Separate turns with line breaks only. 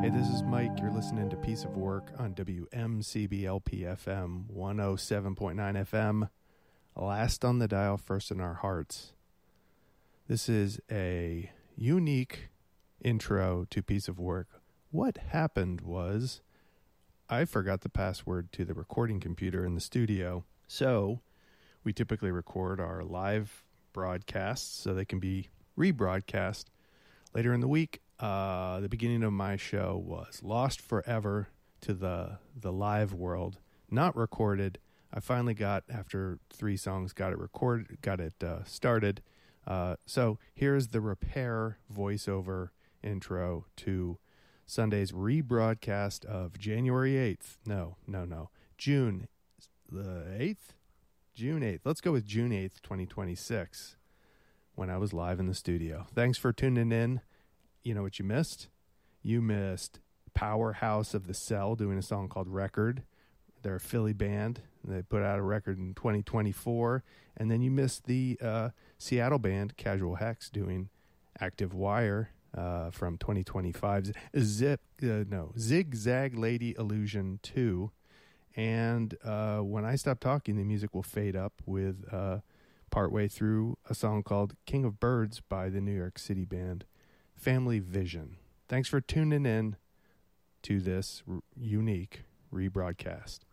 Hey, this is Mike. You're listening to Piece of Work on WMCBLP FM 107.9 FM. Last on the dial, first in our hearts. This is a unique intro to Piece of Work. What happened was I forgot the password to the recording computer in the studio. So we typically record our live broadcasts so they can be rebroadcast later in the week. The beginning of my show was lost forever to the live world, not recorded. I finally got, after 3 songs, got it recorded, got it started. So here's the repair voiceover intro to Sunday's rebroadcast of January 8th. June the 8th? June 8th. Let's go with June 8th, 2026, when I was live in the studio. Thanks for tuning in. You know what you missed? You missed Powerhouse of the Cell doing a song called Record. They're a Philly band. They put out a record in 2024. And then you missed the Seattle band Casual Hex doing Active Wire from 2025's Zigzag Lady Illusion 2. And when I stop talking, the music will fade up with partway through a song called King of Birds by the New York City band Family Vision. Thanks for tuning in to this unique rebroadcast.